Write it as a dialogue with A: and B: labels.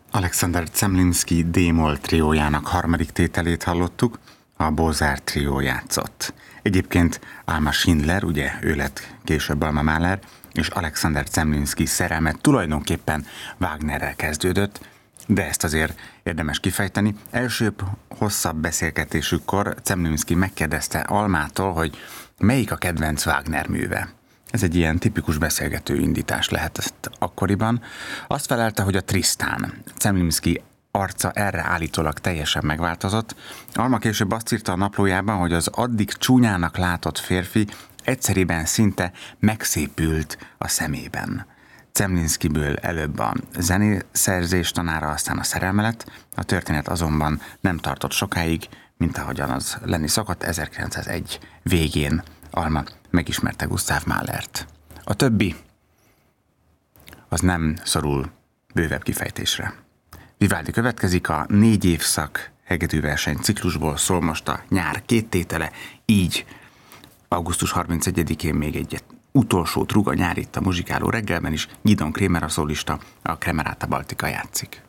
A: Alexander Zemlinsky D-moll triójának harmadik tételét hallottuk, a Beaux-Arts trió játszott. Egyébként Alma Schindler, ugye ő lett később Alma Mahler, és Alexander Zemlinsky szerelme tulajdonképpen Wagnerrel kezdődött, de ezt azért érdemes kifejteni. Első hosszabb beszélgetésükkor Zemlinsky megkérdezte Almától, hogy melyik a kedvenc Wagner műve. Ez egy ilyen tipikus beszélgető indítás lehetett akkoriban. Azt felelte, hogy a Tristan. Zemlinsky arca erre állítólag teljesen megváltozott. Alma később azt írta a naplójában, hogy az addig csúnyának látott férfi egyszerűen szinte megszépült a szemében. Zemlinskyből előbb a zenészerzés tanára, aztán a szerelme lett. A történet azonban nem tartott sokáig, mint ahogyan az lenni szokott. 1901 végén Alma megismerte Gustav Mahlert. A többi az nem szorul bővebb kifejtésre. Vivaldi következik, a 4 évszak hegedűverseny ciklusból szól most a nyár 2 tétele, így augusztus 31-én még egy utolsót rúg a nyár itt a muzsikáló reggelben is. Gidon Kremer a szólista, a Kremerata Baltica játszik.